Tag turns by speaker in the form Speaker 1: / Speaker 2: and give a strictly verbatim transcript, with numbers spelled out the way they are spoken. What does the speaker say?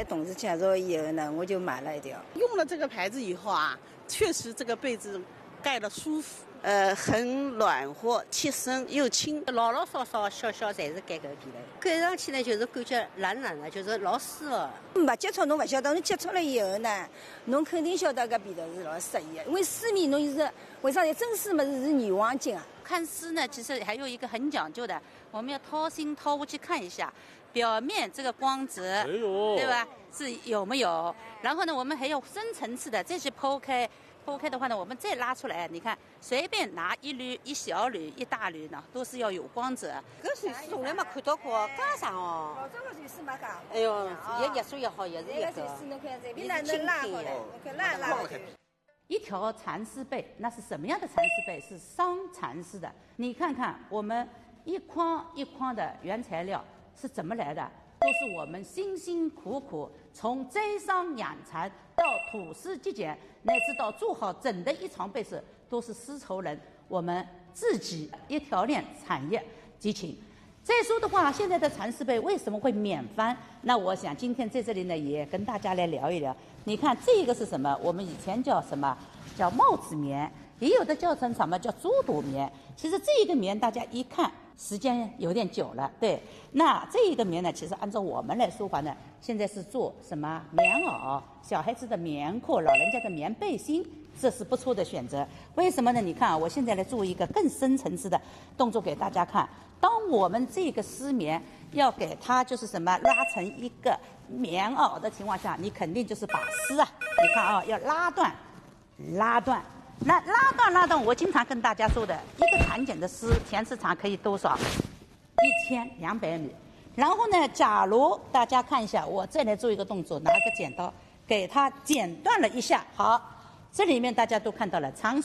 Speaker 1: 的同事介绍以后呢，我就买了一条。
Speaker 2: 用了这个牌子以后啊，确实这个被子盖得舒服，呃，很暖和，贴身又轻。
Speaker 3: 老老少少小小侪是盖搿个被头，盖上去呢就是感觉软软的，就是老舒服。
Speaker 1: 没接触侬勿晓得，侬接触了以后呢，侬肯定晓得搿被头是老适宜的。因为书面侬就是为啥呢？真丝么是是女王巾啊。
Speaker 4: 看丝呢，其实还有一个很讲究的，我们要掏心掏肺去看一下，表面这个光泽，
Speaker 5: 哎呦，
Speaker 4: 对吧？是有没有？然后呢，我们还有深层次的再去剖开。剖开的话呢，我们再拉出来，你看，随便拿一缕、一小缕、一大缕呢，都是要有光泽。
Speaker 3: 搿水丝从来没看到过，加上哦。
Speaker 1: 老早个水丝没加。
Speaker 3: 哎呦，也热水也好，也是一个。
Speaker 1: 水丝侬看这边哪能拉过来？你看拉拉开。
Speaker 4: 一条蚕丝被，那是什么样的蚕丝被？是桑蚕丝的。你看看我们一筐一筐的原材料是怎么来的？都是我们辛辛苦苦从摘桑养蚕到吐丝极简，乃至到做好整的一床被子，都是丝绸人我们自己一条链产业集群。再说的话，现在的蚕丝被为什么会免翻？那我想今天在这里呢，也跟大家来聊一聊。你看这个是什么？我们以前叫什么？叫帽子棉，也有的叫成什么叫猪肚棉。其实这个棉大家一看时间有点久了，对。那这一个棉呢，其实按照我们来说法呢，现在是做什么棉袄、小孩子的棉裤、老人家的棉背心，这是不错的选择。为什么呢？你看啊，我现在来做一个更深层次的动作给大家看。当我们这个丝棉要给它就是什么拉成一个棉袄的情况下，你肯定就是把丝啊，你看啊，要拉断，拉断。那拉断拉断，我经常跟大家说的，一个裁剪的丝前市场可以多少？一千两百米。然后呢，假如大家看一下，我再来做一个动作，拿个剪刀给它剪断了一下，好，这里面大家都看到了长